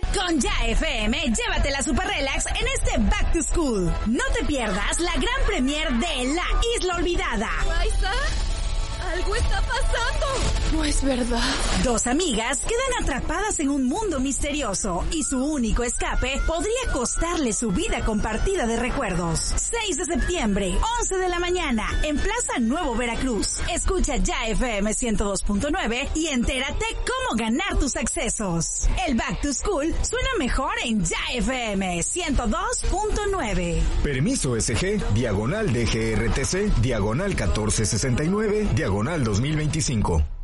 Con Ya FM, llévate la super relax en este Back to School. No te pierdas la gran premier de La Isla Olvidada. Raiza, algo está pasando. No es verdad. Dos amigas quedan atrapadas en un mundo misterioso y su único escape podría costarle su vida compartida de recuerdos. 6 de septiembre, 11 de la mañana, en Plaza Nuevo Veracruz. Escucha Ya FM 102.9 y entérate cómo ganar tus accesos. El Back to School suena mejor en Ya FM 102.9. Permiso SG, diagonal DGRTC, diagonal 1469, diagonal 2025.